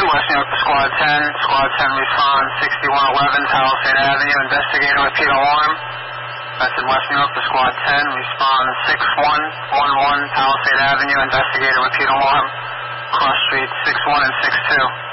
West New York to Squad 10. Squad 10 respond 6111 Palisade Avenue. Investigator repeat alarm. Message West New York to Squad 10. Respond 6111 Palisade Avenue. Investigator repeat alarm. Cross Street 61 and 62.